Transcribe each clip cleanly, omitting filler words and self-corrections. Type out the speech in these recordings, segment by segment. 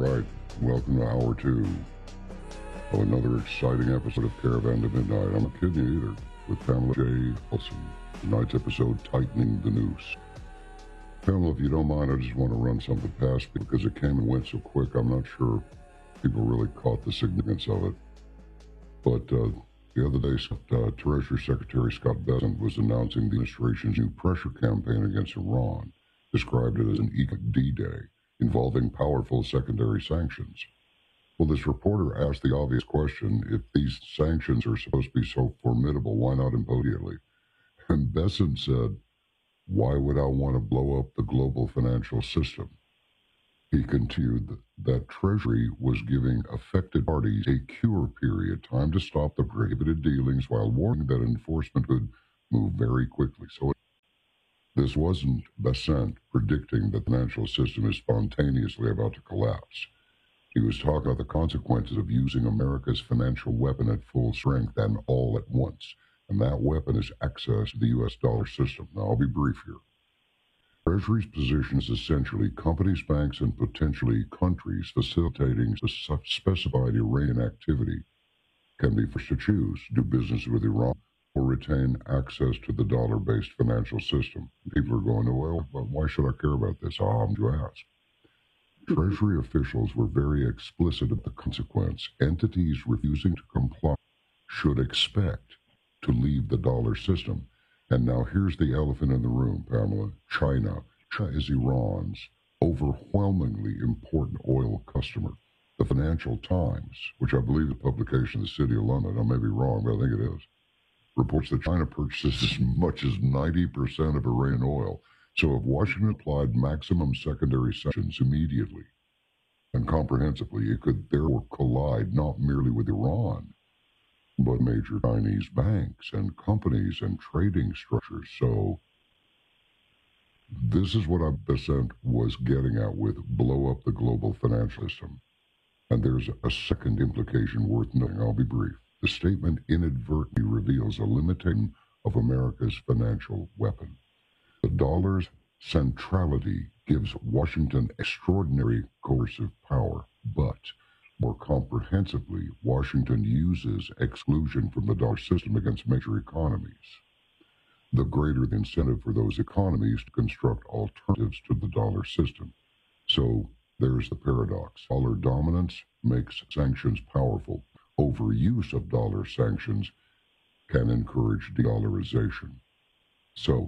right, welcome to Hour 2 of another exciting episode of Caravan to Midnight. I'm not kidding you either, with Pamela J. Olson. Tonight's episode, Tightening the Noose. Pamela, if you don't mind, I just want to run something past me because it came and went so quick. I'm not sure people really caught the significance of it. But the other day, Treasury Secretary Scott Bessent was announcing the administration's new pressure campaign against Iran, described it as an economic D-Day involving powerful secondary sanctions. Well, this reporter asked the obvious question, if these sanctions are supposed to be so formidable, why not impose immediately? And Bessent said, why would I want to blow up the global financial system? He continued that Treasury was giving affected parties a cure period, time to stop the prohibited dealings, while warning that enforcement could move very quickly. So this wasn't Bessent predicting the financial system is spontaneously about to collapse. He was talking about the consequences of using America's financial weapon at full strength and all at once. And that weapon is access to the U.S. dollar system. Now, I'll be brief here. Treasury's position is essentially companies, banks, and potentially countries facilitating specified Iranian activity can be forced to choose, do business with Iran, or retain access to the dollar-based financial system. People are going, well, why should I care about this? I'm to ask. Treasury officials were very explicit about the consequence. Entities refusing to comply should expect to leave the dollar system. And now here's the elephant in the room, Pamela. China. China is Iran's overwhelmingly important oil customer. The Financial Times, which I believe is a publication of the City of London, I may be wrong, but I think it is, reports that China purchases as much as 90% of Iranian oil. So if Washington applied maximum secondary sanctions immediately and comprehensively, it could therefore collide not merely with Iran, but major Chinese banks and companies and trading structures. So this is what Bessent was getting at with blow up the global financial system. And there's a second implication worth noting. I'll be brief. The statement inadvertently reveals a limitation of America's financial weapon. The dollar's centrality gives Washington extraordinary coercive power, but more comprehensively, Washington uses exclusion from the dollar system against major economies. The greater the incentive for those economies to construct alternatives to the dollar system. So there's the paradox. Dollar dominance makes sanctions powerful. Overuse of dollar sanctions can encourage de-dollarization. So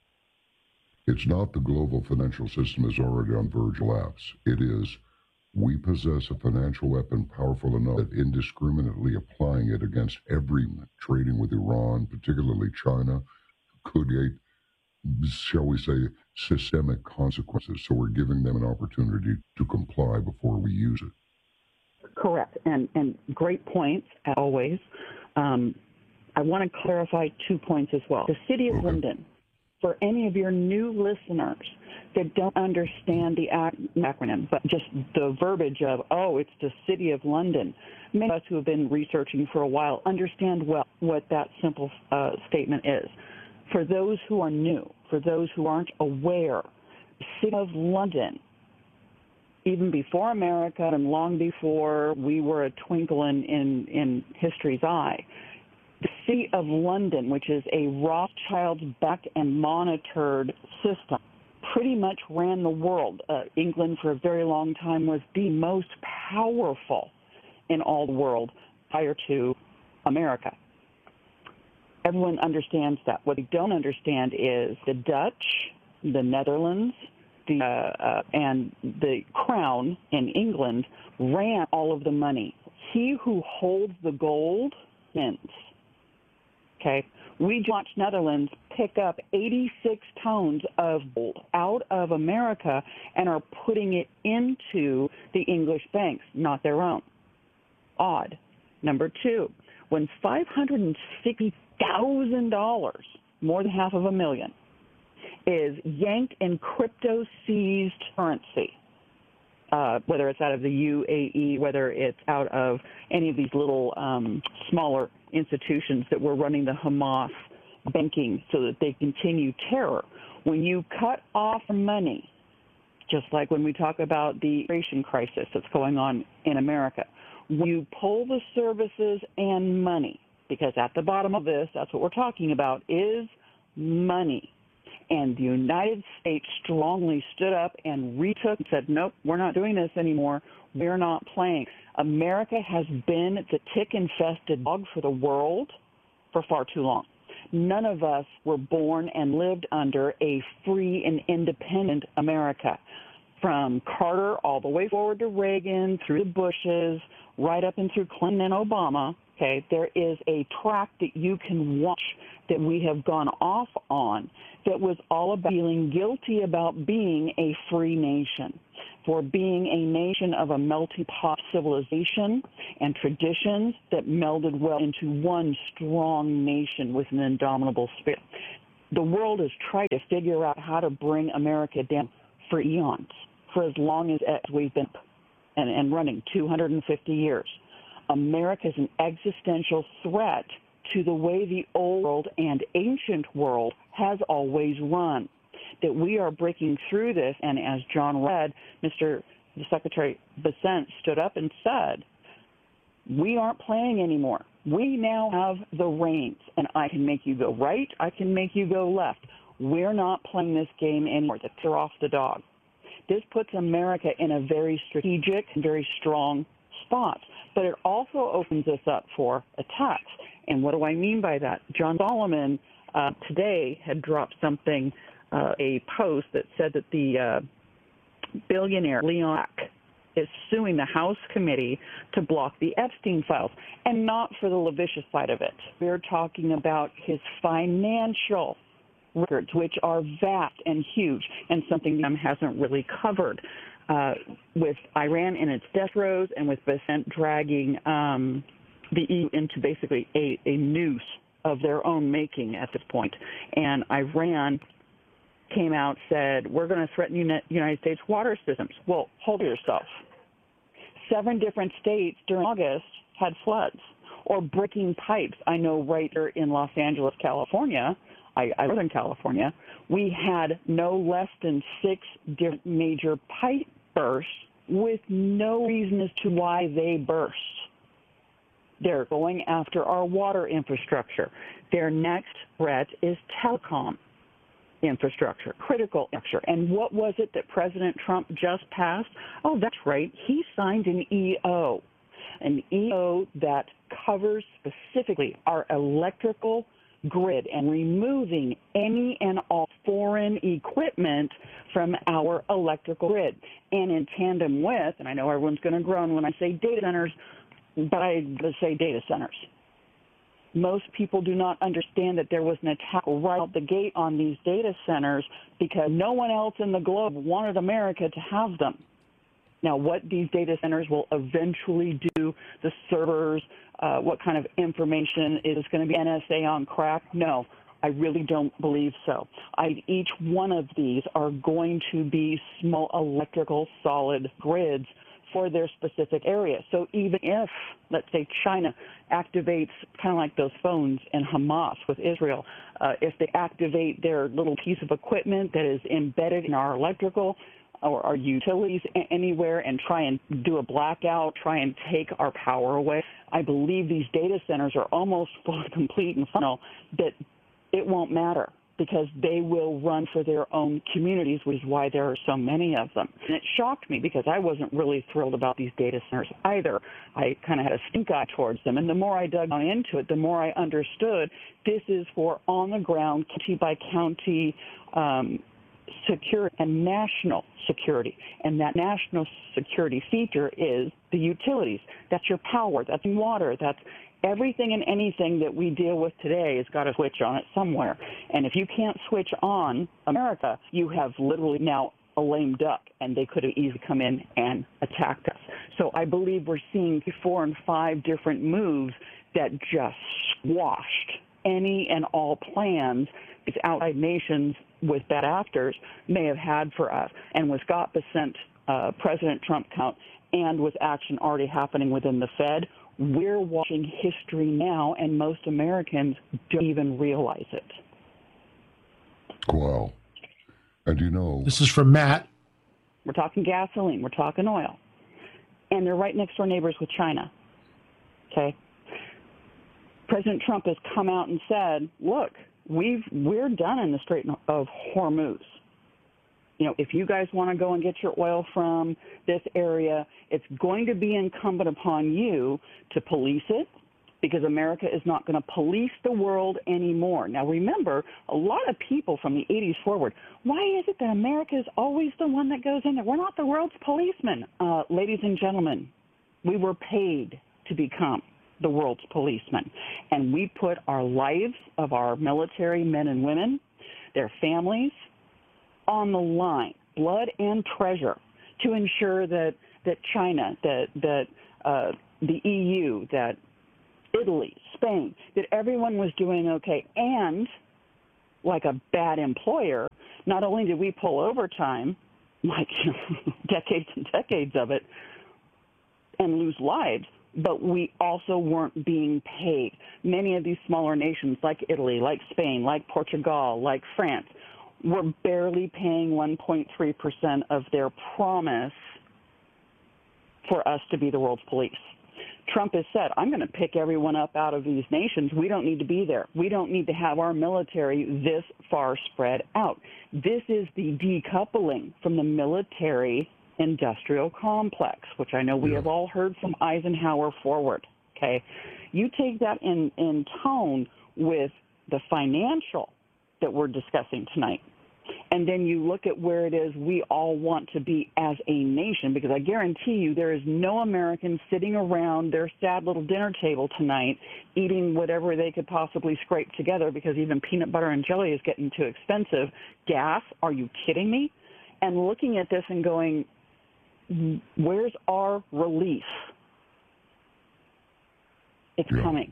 it's not the global financial system is already on verge of collapse. It is we possess a financial weapon powerful enough that indiscriminately applying it against everyone trading with Iran, particularly China, could create, shall we say, systemic consequences. So we're giving them an opportunity to comply before we use it. Correct. And great points, as always. I want to clarify 2 points as well. The City of London, for any of your new listeners that don't understand the acronym, but just the verbiage of, it's the City of London, many of us who have been researching for a while understand well what that simple statement is. For those who are new, for those who aren't aware, the City of London, even before America and long before we were a twinkle in history's eye, the City of London, which is a Rothschild-backed and monitored system, pretty much ran the world. England for a very long time was the most powerful in all the world prior to America. Everyone understands that. What they don't understand is the Dutch, the Netherlands, and the Crown in England ran all of the money. He who holds the gold wins. Okay? We watched Netherlands pick up 86 tons of gold out of America and are putting it into the English banks, not their own. Odd. Number two, when $560,000, more than $500,000, is yanked in crypto-seized currency, whether it's out of the UAE, whether it's out of any of these little smaller institutions that were running the Hamas banking so that they continue terror. When you cut off money just like when we talk about the immigration crisis that's going on in America. When you pull the services and money, because at the bottom of this, that's what we're talking about, is money. And the United States strongly stood up and retook and said, nope, we're not doing this anymore. We're not playing. America has been the tick-infested dog for the world for far too long. None of us were born and lived under a free and independent America. From Carter all the way forward to Reagan, through the Bushes, right up and through Clinton and Obama, okay, there is a track that you can watch that we have gone off on that was all about feeling guilty about being a free nation, for being a nation of a melting pot civilization and traditions that melded well into one strong nation with an indomitable spirit. The world has tried to figure out how to bring America down for eons, for as long as we've been and running, 250 years. America is an existential threat to the way the old world and ancient world has always run. That we are breaking through this, and as John read, the Secretary Bessent stood up and said, we aren't playing anymore. We now have the reins, and I can make you go right, I can make you go left. We're not playing this game anymore. They're off the dog. This puts America in a very strategic and very strong spot, but it also opens us up for attacks. And what do I mean by that? John Solomon today had dropped something, a post that said that the billionaire Leon Black is suing the House committee to block the Epstein files, and not for the lascivious side of it. We're talking about his financial records, which are vast and huge, and something that hasn't really covered, with Iran and its death rows, and with Bessent dragging the EU into basically a noose of their own making at this point. And Iran came out, said, we're going to threaten United States water systems. Well, hold yourself. 7 different states during August had floods or breaking pipes. I know right here in Los Angeles, California, I live in California, we had no less than 6 different major pipe bursts with no reason as to why they burst. They're going after our water infrastructure. Their next threat is telecom infrastructure, critical infrastructure. And what was it that President Trump just passed? Oh, that's right. He signed an EO that covers specifically our electrical grid and removing any and all foreign equipment from our electrical grid. And in tandem with, and I know everyone's going to groan when I say data centers, but I say data centers. Most people do not understand that there was an attack right out the gate on these data centers because no one else in the globe wanted America to have them. Now, what these data centers will eventually do, the servers, what kind of information is going to be NSA on crack? No, I really don't believe so. Each one of these are going to be small electrical solid grids for their specific area. So even if, let's say, China activates kind of like those phones in Hamas with Israel, if they activate their little piece of equipment that is embedded in our electrical or our utilities anywhere and try and do a blackout, try and take our power away, I believe these data centers are almost fully complete and functional that it won't matter, because they will run for their own communities, which is why there are so many of them. And it shocked me because I wasn't really thrilled about these data centers either. I kind of had a stink eye towards them. And the more I dug into it, the more I understood this is for on-the-ground, county-by-county security and national security. And that national security feature is the utilities. That's your power. That's water. That's everything and anything that we deal with today has got to switch on it somewhere. And if you can't switch on America, you have literally now a lame duck, and they could have easily come in and attacked us. So I believe we're seeing 4 and 5 different moves that just squashed any and all plans these outside nations with bad actors may have had for us. And with Scott Bessent, President Trump count, and with action already happening within the Fed, we're watching history now, and most Americans don't even realize it. Wow. And you know... This is from Matt. we're talking gasoline, we're talking oil. And they're right next door neighbors with China. Okay? President Trump has come out and said, look, we're done in the Strait of Hormuz. You know, if you guys want to go and get your oil from this area, it's going to be incumbent upon you to police it, because America is not going to police the world anymore. Now, remember, a lot of people from the 80s forward, why is it that America is always the one that goes in there? We're not the world's policemen. Ladies and gentlemen, we were paid to become the world's policemen. And we put our lives of our military men and women, their families, on the line, blood and treasure, to ensure that China, that the EU, that Italy, Spain, that everyone was doing okay. And like a bad employer, not only did we pull overtime, like decades and decades of it, and lose lives, but we also weren't being paid. Many of these smaller nations like Italy, like Spain, like Portugal, like France, were barely paying 1.3% of their promise for us to be the world's police. Trump has said, I'm going to pick everyone up out of these nations. We don't need to be there. We don't need to have our military this far spread out. This is the decoupling from the military-industrial complex, which I know we have all heard from Eisenhower forward. Okay, you take that in tone with the financial that we're discussing tonight, and then you look at where it is we all want to be as a nation, because I guarantee you there is no American sitting around their sad little dinner table tonight eating whatever they could possibly scrape together, because even peanut butter and jelly is getting too expensive. Gas, are you kidding me? And looking at this and going, where's our relief? It's coming.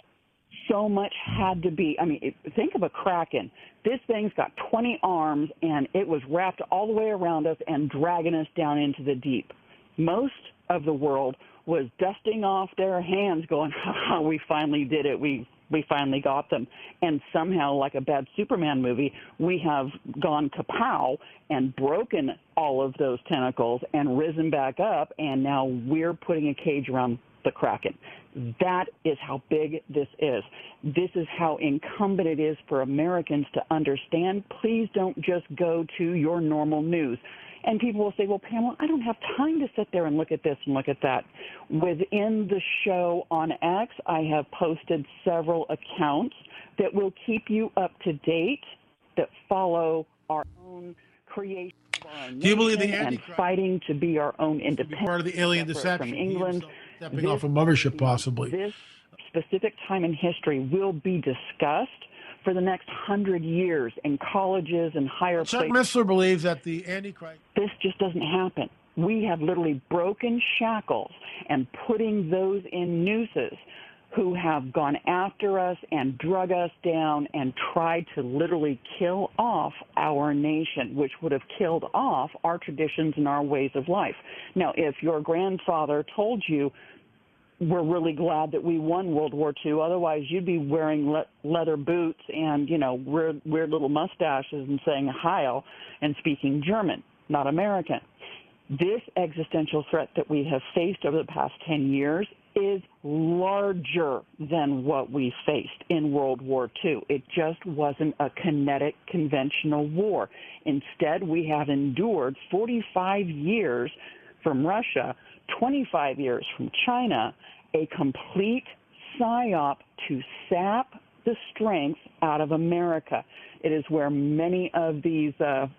So much had to be. I mean, think of a kraken. This thing's got 20 arms, and it was wrapped all the way around us and dragging us down into the deep. Most of the world was dusting off their hands going, ha, we finally did it. We finally got them. And somehow, like a bad Superman movie, we have gone kapow and broken all of those tentacles and risen back up, and now we're putting a cage around the kraken. That is how big this is. This is how incumbent it is for Americans to understand. Please don't just go to your normal news. And people will say, well, Pamela, I don't have time to sit there and look at this and look at that. Within the show on X, I have posted several accounts that will keep you up to date, that follow our own creation of our own Do you believe the nation and fighting to be our own independent. Part of the alien deception from England. Stepping off a mothership, possibly. This specific time in history will be discussed for the next 100 years in colleges and higher Chuck places. Missler believes that the Antichrist. This just doesn't happen. We have literally broken shackles and putting those in nooses who have gone after us and drug us down and tried to literally kill off our nation, which would have killed off our traditions and our ways of life. Now, if your grandfather told you, we're really glad that we won World War II, otherwise you'd be wearing leather boots and, you know, weird little mustaches and saying Heil and speaking German, not American. This existential threat that we have faced over the past 10 years is larger than what we faced in World War II. It just wasn't a kinetic, conventional war. Instead, we have endured 45 years from Russia, 25 years from China, a complete psyop to sap the strength out of America. It is where many of these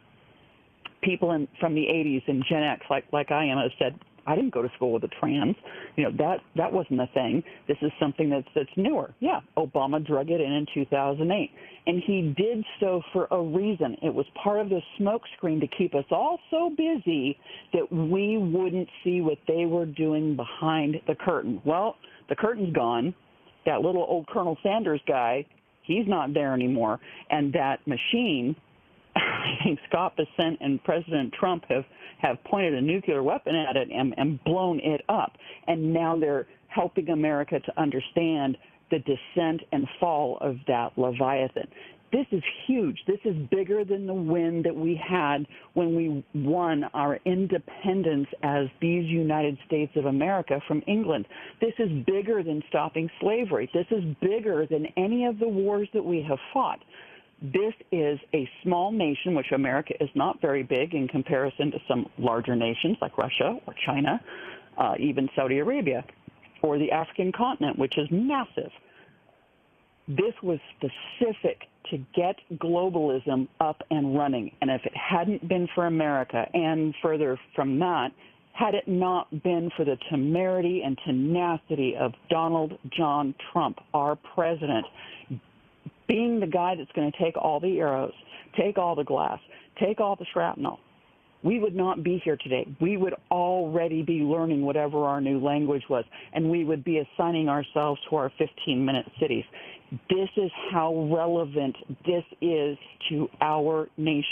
people from the 80s and Gen X, like I am, have said, I didn't go to school with a trans. You know, that wasn't a thing. This is something that's newer. Yeah, Obama drug it in 2008. And he did so for a reason. It was part of the smokescreen to keep us all so busy that we wouldn't see what they were doing behind the curtain. Well, the curtain's gone. That little old Colonel Sanders guy, he's not there anymore. And that machine, I think Scott Bessent and President Trump have pointed a nuclear weapon at it and blown it up. And now they're helping America to understand the descent and fall of that Leviathan. This is huge. This is bigger than the win that we had when we won our independence as these United States of America from England. This is bigger than stopping slavery. This is bigger than any of the wars that we have fought. This is a small nation, which America is not very big in comparison to some larger nations like Russia or China, even Saudi Arabia, or the African continent, which is massive. This was specific to get globalism up and running. And if it hadn't been for America, and further from that, had it not been for the temerity and tenacity of Donald John Trump, our president, being the guy that's going to take all the arrows, take all the glass, take all the shrapnel, we would not be here today. We would already be learning whatever our new language was, and we would be assigning ourselves to our 15-minute cities. This is how relevant this is to our nation.